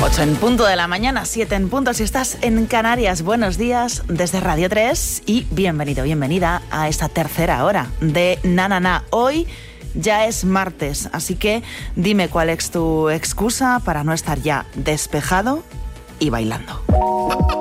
8 en punto de la mañana, 7 en punto si estás en Canarias. Buenos días desde Radio 3 y bienvenido, bienvenida a esta tercera hora de Na Na Na. Hoy ya es martes, así que dime cuál es tu excusa para no estar ya despejado y bailando.